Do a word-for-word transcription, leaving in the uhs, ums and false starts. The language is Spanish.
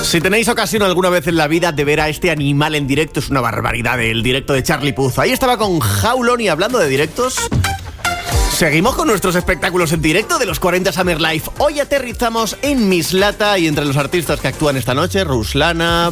Si tenéis ocasión alguna vez en la vida de ver a este animal en directo, es una barbaridad, el directo de Charlie Puth. Ahí estaba con Jaulón y hablando de directos, seguimos con nuestros espectáculos en directo de los cuarenta Summer Life. Hoy aterrizamos en Mislata y entre los artistas que actúan esta noche, Ruslana,